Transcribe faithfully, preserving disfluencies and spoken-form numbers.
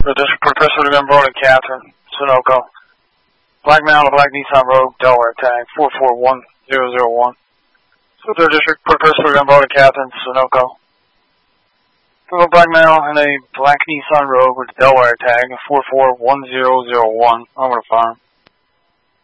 The district court address would have been brought to Catherine, Sunoco. Black male, black Nissan Rogue, Delaware tag, four four one zero zero one. So the district court address would have been brought to Catherine, Sunoco. A black male and a black Nissan Rogue with Delaware tag, four four one zero zero one, over the farm.